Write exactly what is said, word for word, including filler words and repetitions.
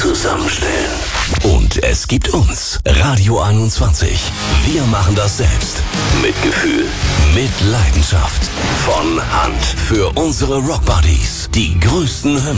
zusammenstellen. Und es gibt uns, Radio einundzwanzig. Wir machen das selbst. Mit Gefühl, mit Leidenschaft. Von Hand. Für unsere Rockbuddies. Die größten Hymnen.